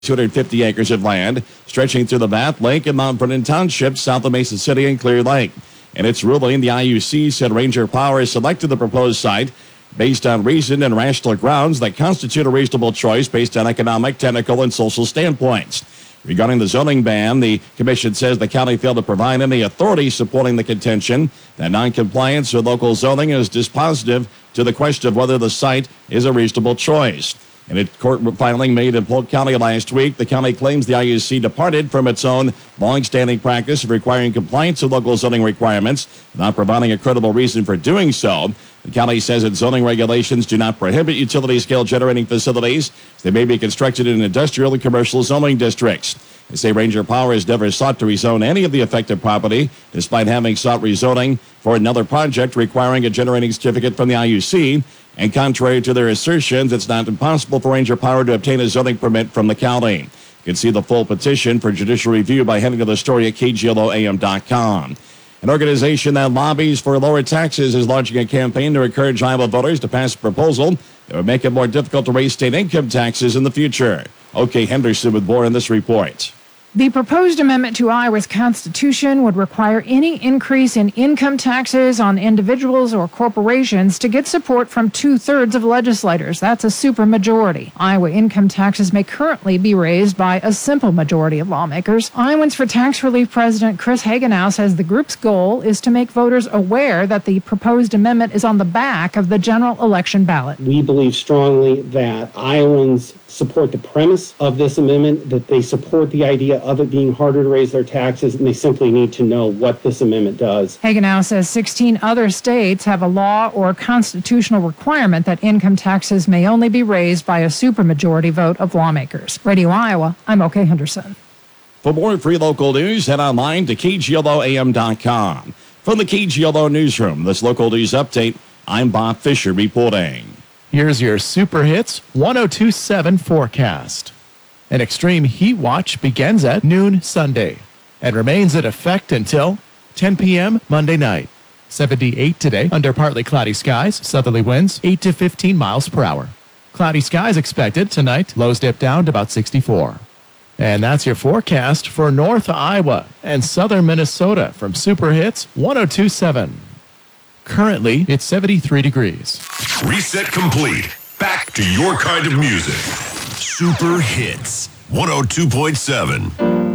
250 acres of land stretching through the Bath Lake and Mount Vernon Township south of Mason City and Clear Lake. In its ruling, the IUC said Ranger Power selected the proposed site based on reasoned and rational grounds that constitute a reasonable choice based on economic, technical, and social standpoints. Regarding the zoning ban, the commission says the county failed to provide any authority supporting the contention that noncompliance with local zoning is dispositive to the question of whether the site is a reasonable choice. In a court filing made in Polk County last week, the county claims the IUC departed from its own long-standing practice of requiring compliance with local zoning requirements, not providing a credible reason for doing so. The county says its zoning regulations do not prohibit utility-scale generating facilities. They may be constructed in industrial and commercial zoning districts. They say Ranger Power has never sought to rezone any of the affected property, despite having sought rezoning for another project requiring a generating certificate from the IUC. And contrary to their assertions, it's not impossible for Ranger Power to obtain a zoning permit from the county. You can see the full petition for judicial review by heading to the story at KGLOAM.com. An organization that lobbies for lower taxes is launching a campaign to encourage Iowa voters to pass a proposal that would make it more difficult to raise state income taxes in the future. OK Henderson with more in this report. The proposed amendment to Iowa's Constitution would require any increase in income taxes on individuals or corporations to get support from 2/3 of legislators. That's a supermajority. Iowa income taxes may currently be raised by a simple majority of lawmakers. Iowans for Tax Relief President Chris Hagenow says the group's goal is to make voters aware that the proposed amendment is on the back of the general election ballot. We believe strongly that Iowans support the premise of this amendment, that they support the idea of it being harder to raise their taxes, and they simply need to know what this amendment does. Hagenow says 16 other states have a law or constitutional requirement that income taxes may only be raised by a supermajority vote of lawmakers. Radio Iowa, I'm OK Henderson. For more free local news, head online to KGLOAM.com. From the KGLO Newsroom, this local news update, I'm Bob Fisher reporting. Here's your Super Hits 102.7 forecast. An extreme heat watch begins at noon Sunday and remains in effect until 10 p.m. Monday night. 78 today under partly cloudy skies, southerly winds 8 to 15 miles per hour. Cloudy skies expected tonight, lows dip down to about 64. And that's your forecast for North Iowa and southern Minnesota from Super Hits 102.7. Currently, it's 73 degrees. Reset complete. Back to your kind of music. Super Hits 102.7.